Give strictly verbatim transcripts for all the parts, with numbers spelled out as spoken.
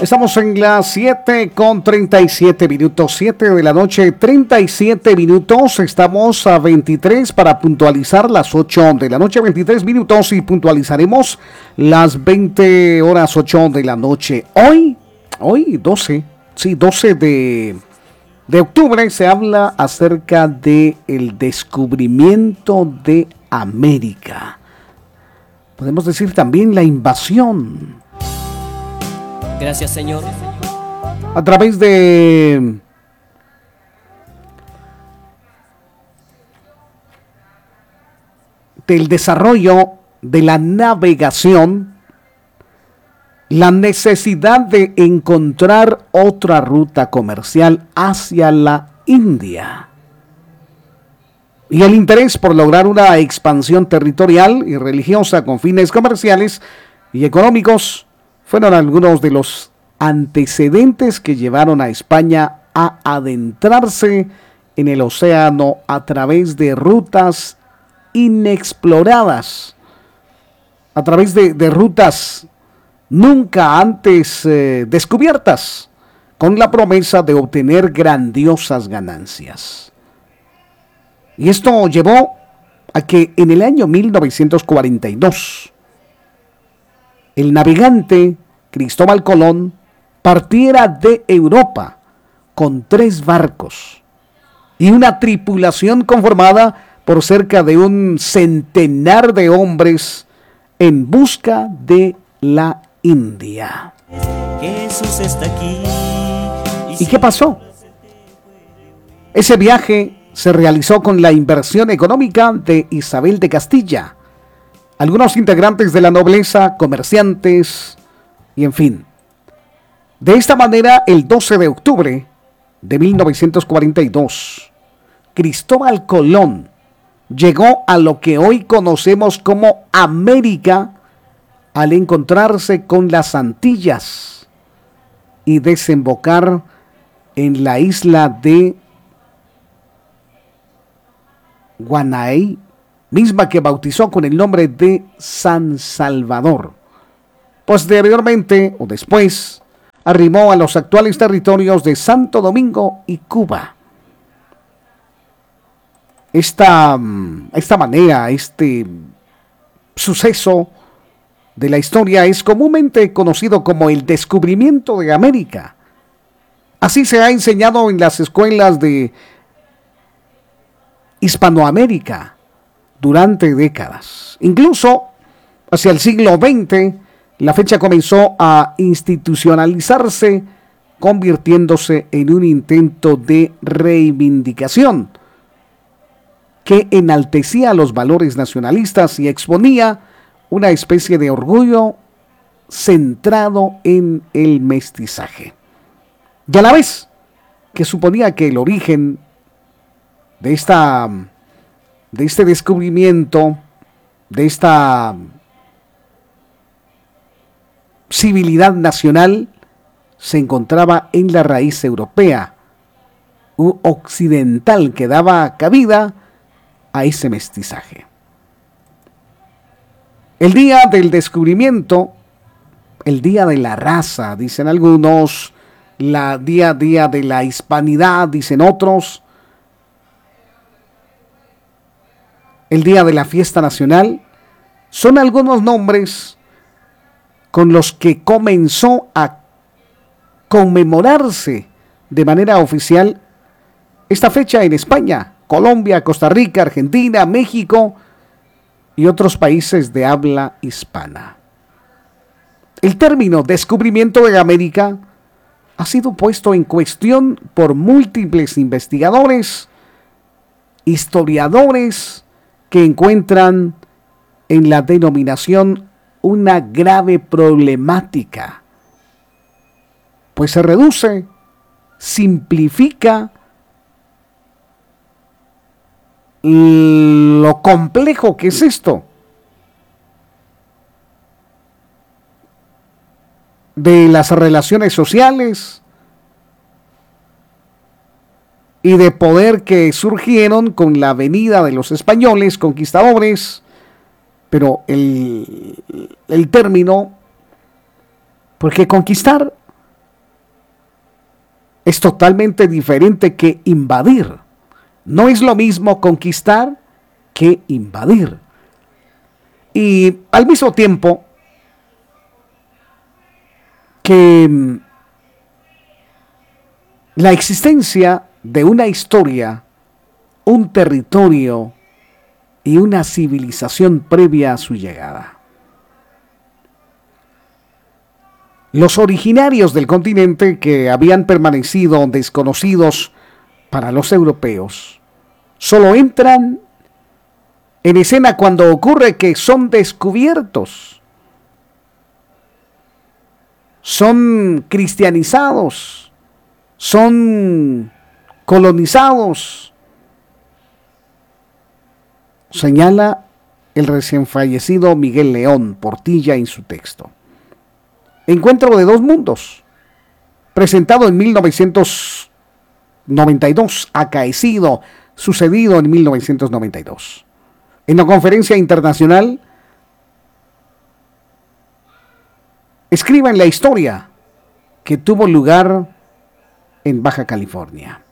Estamos en las siete con treinta y siete minutos, siete de la noche, treinta y siete minutos. Estamos a veintitrés para puntualizar las ocho de la noche, veintitrés minutos, y puntualizaremos las veinte horas ocho de la noche. Hoy, hoy doce, sí, doce de, de octubre, se habla acerca de el descubrimiento de América. Podemos decir también la invasión. Gracias, Señor. A través de del desarrollo de la navegación, la necesidad de encontrar otra ruta comercial hacia la India y el interés por lograr una expansión territorial y religiosa con fines comerciales y económicos fueron algunos de los antecedentes que llevaron a España a adentrarse en el océano a través de rutas inexploradas, a través de, de rutas nunca antes eh, descubiertas, con la promesa de obtener grandiosas ganancias. Y esto llevó a que en el año mil novecientos cuarenta y dos, el navegante Cristóbal Colón partiera de Europa con tres barcos y una tripulación conformada por cerca de un centenar de hombres en busca de la India. Jesús está aquí. ¿Y qué pasó? Ese viaje se realizó con la inversión económica de Isabel de Castilla, algunos integrantes de la nobleza, comerciantes y en fin. De esta manera, el doce de octubre de mil novecientos cuarenta y dos, Cristóbal Colón llegó a lo que hoy conocemos como América al encontrarse con las Antillas y desembocar en la isla de Guanaey, misma que bautizó con el nombre de San Salvador. Posteriormente, o después, arrimó a los actuales territorios de Santo Domingo y Cuba. Esta, esta manera, este suceso de la historia es comúnmente conocido como el descubrimiento de América. Así se ha enseñado en las escuelas de Hispanoamérica durante décadas. Incluso hacia el siglo veinte, la fecha comenzó a institucionalizarse, convirtiéndose en un intento de reivindicación que enaltecía los valores nacionalistas y exponía una especie de orgullo centrado en el mestizaje. Y a la vez que suponía que el origen de esta de este descubrimiento, de esta civilidad nacional, se encontraba en la raíz europea u occidental que daba cabida a ese mestizaje. El día del descubrimiento, el día de la raza, dicen algunos, la día a día de la hispanidad, dicen otros, el día de la fiesta nacional, son algunos nombres con los que comenzó a conmemorarse de manera oficial esta fecha en España, Colombia, Costa Rica, Argentina, México y otros países de habla hispana. El término descubrimiento de América ha sido puesto en cuestión por múltiples investigadores, historiadores, que encuentran en la denominación una grave problemática, pues se reduce, simplifica lo complejo que es esto, de las relaciones sociales y de poder que surgieron con la venida de los españoles conquistadores, pero el, el término, porque conquistar es totalmente diferente que invadir. No es lo mismo conquistar que invadir. Y al mismo tiempo que la existencia de una historia, un territorio y una civilización previa a su llegada. Los originarios del continente, que habían permanecido desconocidos para los europeos, solo entran en escena cuando ocurre que son descubiertos, son cristianizados, son colonizados, señala el recién fallecido Miguel León Portilla en su texto. Encuentro de dos mundos, presentado en mil novecientos noventa y dos, acaecido, sucedido en mil novecientos noventa y dos. En la conferencia internacional, escriban la historia que tuvo lugar en Baja California.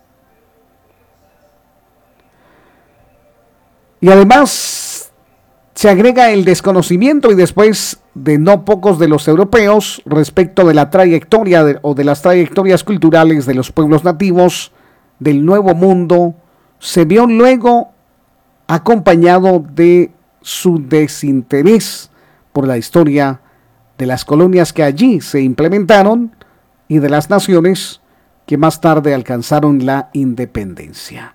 Y además se agrega el desconocimiento y después de no pocos de los europeos respecto de la trayectoria de, o de las trayectorias culturales de los pueblos nativos del Nuevo Mundo, se vio luego acompañado de su desinterés por la historia de las colonias que allí se implementaron y de las naciones que más tarde alcanzaron la independencia.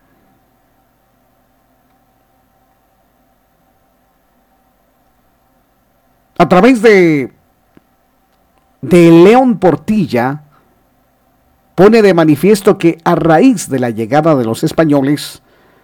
A través de, de León Portilla, pone de manifiesto que a raíz de la llegada de los españoles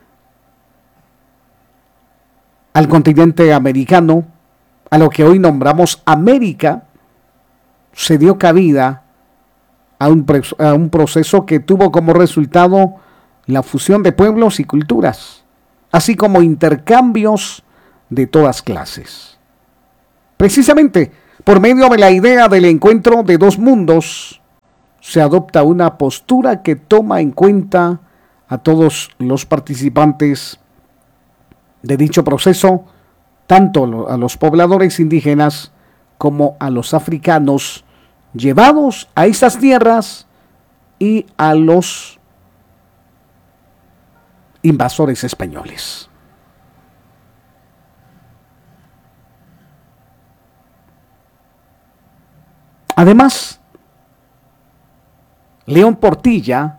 al continente americano, a lo que hoy nombramos América, se dio cabida a un, a un proceso que tuvo como resultado la fusión de pueblos y culturas, así como intercambios de todas clases. Precisamente por medio de la idea del encuentro de dos mundos, se adopta una postura que toma en cuenta a todos los participantes de dicho proceso, tanto a los pobladores indígenas como a los africanos llevados a esas tierras y a los invasores españoles. Además, León Portilla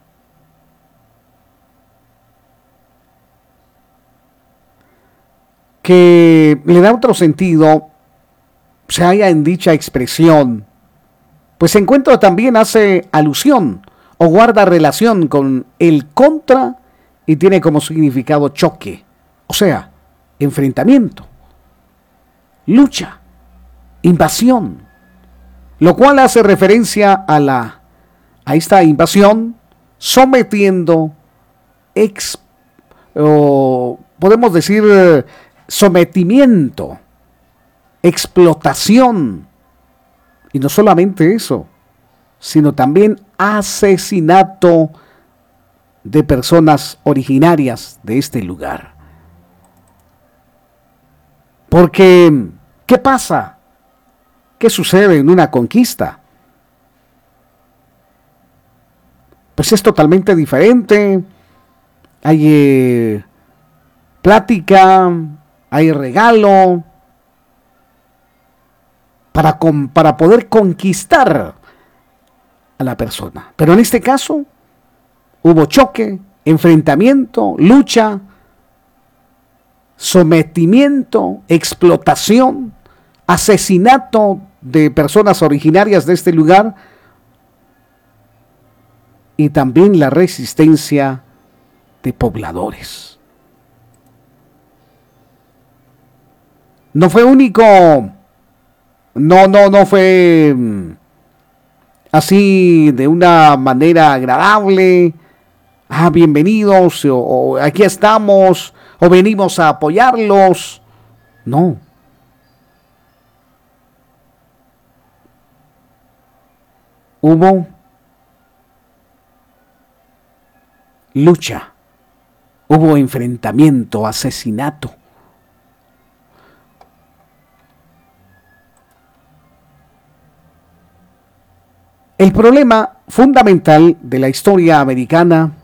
que le da otro sentido, se halla en dicha expresión, pues se encuentra también hace alusión o guarda relación con el contra y tiene como significado choque, o sea, enfrentamiento, lucha, invasión, lo cual hace referencia a la a esta invasión sometiendo, ex, o podemos decir sometimiento, explotación, y no solamente eso, sino también asesinato de personas originarias de este lugar. Porque, ¿qué pasa? ¿Qué sucede en una conquista? Pues es totalmente diferente. Hay eh, plática, hay regalo, para, con, para poder conquistar a la persona. Pero en este caso hubo choque, enfrentamiento, lucha, sometimiento, explotación, asesinato de personas originarias de este lugar y también la resistencia de pobladores. No fue único, no, no, no fue así de una manera agradable, ah, bienvenidos, o, o aquí estamos, o venimos a apoyarlos. No. Hubo lucha, hubo enfrentamiento, asesinato. El problema fundamental de la historia americana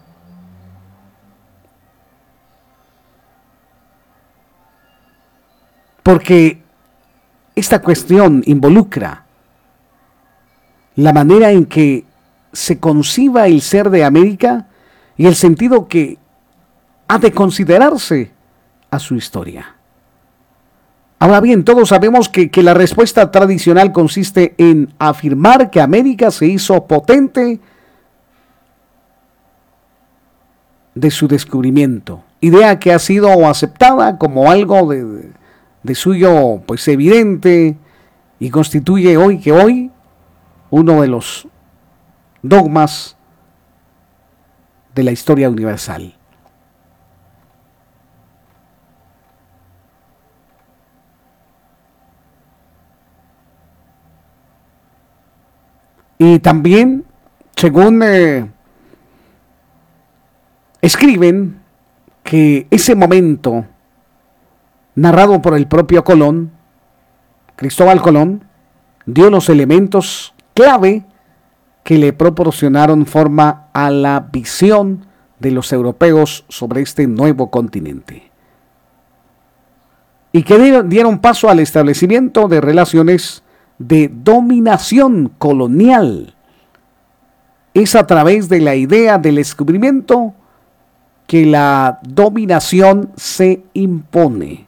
porque esta cuestión involucra la manera en que se conciba el ser de América y el sentido que ha de considerarse a su historia. Ahora bien, todos sabemos que, que la respuesta tradicional consiste en afirmar que América se hizo potente de su descubrimiento, idea que ha sido aceptada como algo de, de, de suyo pues evidente y constituye hoy que hoy uno de los dogmas de la historia universal. Y también, según eh, escriben, que ese momento, narrado por el propio Colón, Cristóbal Colón, dio los elementos clave que le proporcionaron forma a la visión de los europeos sobre este nuevo continente. Y que dieron paso al establecimiento de relaciones de dominación colonial. Es a través de la idea del descubrimiento que la dominación se impone.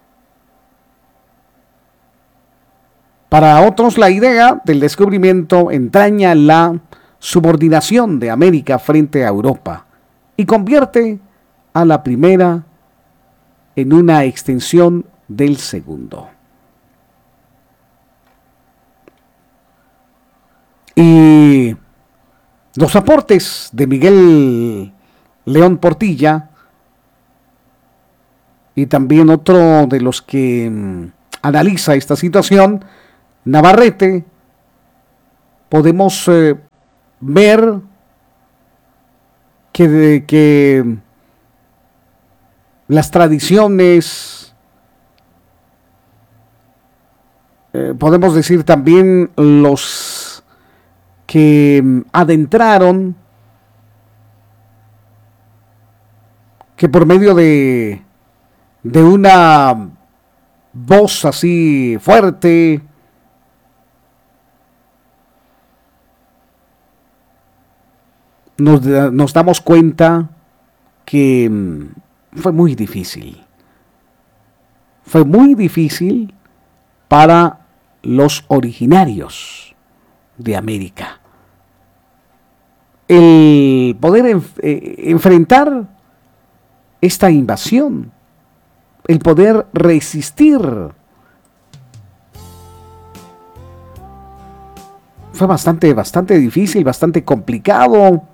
Para otros, la idea del descubrimiento entraña la subordinación de América frente a Europa y convierte a la primera en una extensión del segundo. Y los aportes de Miguel León Portilla y también otro de los que mmm, analiza esta situación, Navarrete, podemos eh, ver que, de, que las tradiciones, eh, podemos decir también los que adentraron, que por medio de, de una voz así fuerte, nos, nos damos cuenta que fue muy difícil. Fue muy difícil para los originarios de América el poder enf- eh, enfrentar esta invasión, el poder resistir. Fue bastante, bastante difícil, bastante complicado.